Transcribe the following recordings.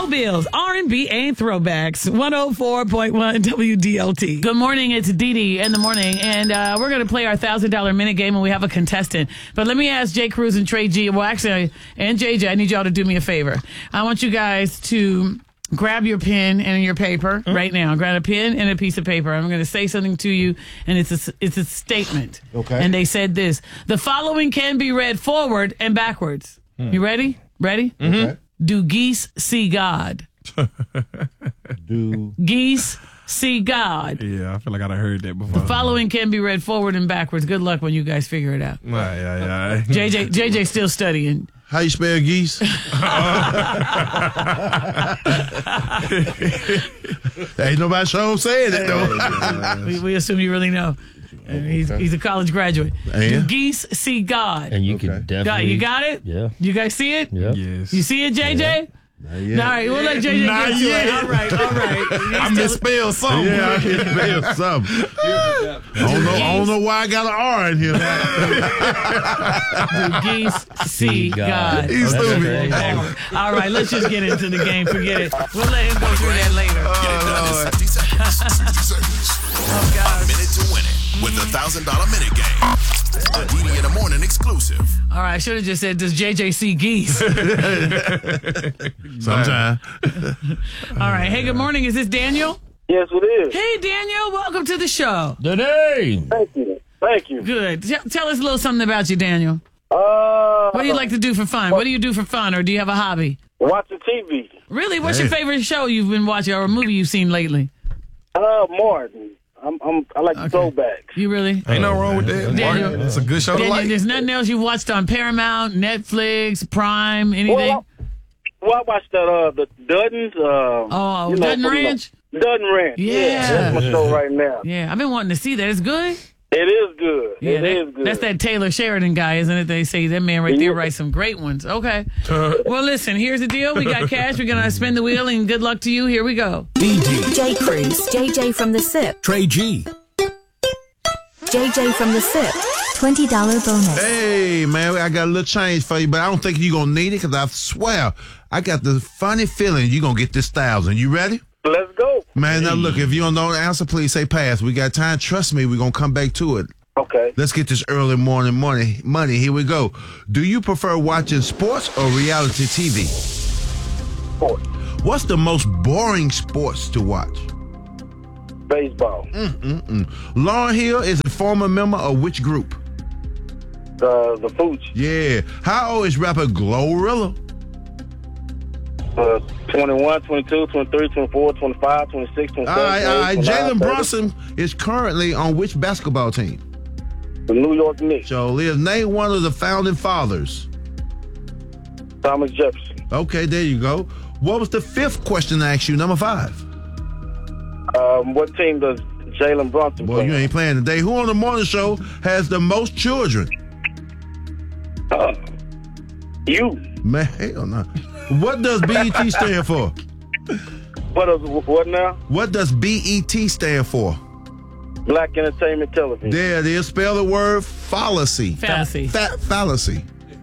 Showbills, R&B, and throwbacks. 104.1 WDLT. Good morning. It's Dee Dee in the morning, and we're going to play our $1,000 minute game, and we have a contestant. But let me ask Jay Cruz and Trey G. Well, actually, and JJ, I need y'all to do me a favor. I want you guys to grab your pen and your paper right now. Grab a pen and a piece of paper. I'm going to say something to you, and it's a statement. Okay. And they said this: the following can be read forward and backwards. You ready? Ready? Okay. Do geese see God? Do Geese see God. Yeah, I feel like I'd have heard that before. The following can be read forward and backwards. Good luck when you guys figure it out. Yeah. JJ's still studying. how you spell geese? Ain't nobody sure saying it though. We assume you really know. He's a college graduate. And? Do geese see God? And you Okay. can definitely. You got it? Yeah. You guys see it? Yeah. Yes. You see it, JJ? Yeah. All right, we'll let JJ Not get to yet. it. All right. I misspelled something. Yeah, I can spell something. I don't know why I got an R in here. Do geese see God? He's That's stupid. crazy. All right, let's just get into the game. Forget it. We'll let him go through that later. Get it done in 60 seconds. 60 seconds. Oh, God. A minute to win it with the $1,000 minute game. A DD in the morning exclusive. All right, I should have just said, does JJ see geese? Sometimes. All right. Hey, good morning. Is this Daniel? Yes, it is. Hey, Daniel. Welcome to the show. Today. Thank you. Thank you. Good. Tell us a little something about you, Daniel. What do you like to do for fun? What do you do for fun, or do you have a hobby? Watching TV. Really? What's your favorite show you've been watching or a movie you've seen lately? Martin. I like the throwbacks. You really? Ain't no wrong with that. Daniel. Mark, it's a good show to Daniel, like. there's nothing else you watched on Paramount, Netflix, Prime, anything? Well, I watched the Duddens. Dutton Ranch? Dutton Ranch. Yeah. That's my show right now. Yeah, I've been wanting to see that. It's good? It is good. Yeah, It is good. That's that Taylor Sheridan guy, isn't it? They say that man right there writes some great ones. Okay. Well, listen, here's the deal. We got cash. We're going to spin the wheel, and good luck to you. Here we go. Jay Cruz, JJ from the SIP, Trey G. JJ from the SIP, $20 bonus. Hey, man, I got a little change for you, but I don't think you're going to need it because I swear I got the funny feeling you're going to get this 1,000. You ready? Let's go. Man, now look, if you don't know the answer, please say pass. We got time. Trust me, we're going to come back to it. Okay. Let's get this early morning money. Here we go. Do you prefer watching sports or reality TV? Sports. What's the most boring sports to watch? Baseball. Lauryn Hill is a former member of which group? The Pooch. Yeah. How old is rapper Glorilla? 21, 22, 23, 24, 25, 26, 27. All right. 28, 29, Jalen 30. Brunson is currently on which basketball team? The New York Knicks. So, Liz, name one of the founding fathers. Thomas Jefferson. Okay, there you go. What was the fifth question I asked you, number 5? What team does Jalen Brunson Boy, play? you ain't playing today. Who on the morning show has the most children? You. Man, hell no. What does BET stand for? What now? What does BET stand for? Black Entertainment Television. There it is. Spell the word fallacy. Fallacy. Fallacy.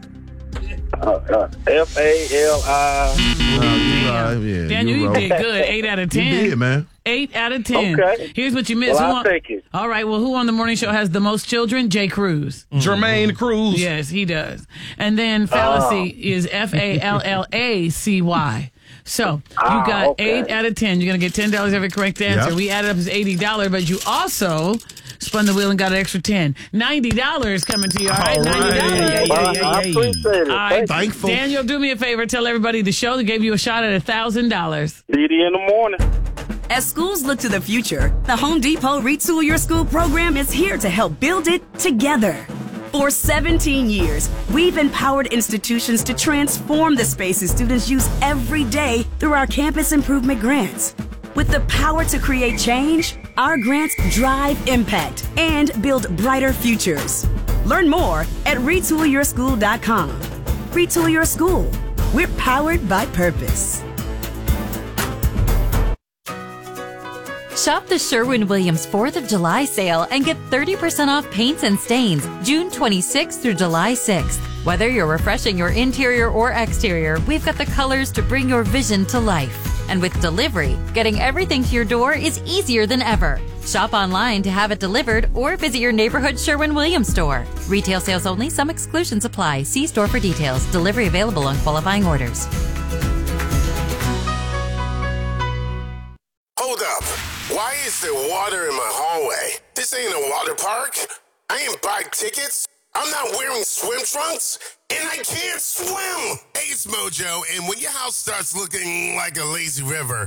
F-A-L-I. Daniel, you did good. 8 out of 10. You did, man. 8 out of 10. Okay. Here's what you missed. Well, Who I'll take it. All right. Well, who on the morning show has the most children? Jay Cruz. Jermaine Cruz. Yes, he does. And then fallacy is Fallacy. So you got okay. 8 out of 10. You're going to get $10 every correct answer. Yep. We added up as $80, but you also spun the wheel and got an extra 10. $90 coming to you. All right, $90. I appreciate it. All right, Thankful. Daniel, do me a favor. Tell everybody the show that gave you a shot at $1,000. DD in the morning. As schools look to the future, the Home Depot Retool Your School program is here to help build it together. For 17 years, we've empowered institutions to transform the spaces students use every day through our campus improvement grants. With the power to create change, our grants drive impact and build brighter futures. Learn more at retoolyourschool.com. Retool Your School. We're powered by purpose. Shop the Sherwin-Williams 4th of July sale and get 30% off paints and stains June 26th through July 6th. Whether you're refreshing your interior or exterior, we've got the colors to bring your vision to life. And with delivery, getting everything to your door is easier than ever. Shop online to have it delivered or visit your neighborhood Sherwin-Williams store. Retail sales only. Some exclusions apply. See store for details. Delivery available on qualifying orders. Hold up. Why is there water in my hallway? This ain't a water park. I ain't buy tickets. I'm not wearing swim trunks, and I can't swim. Hey, it's Mojo, and when your house starts looking like a lazy river,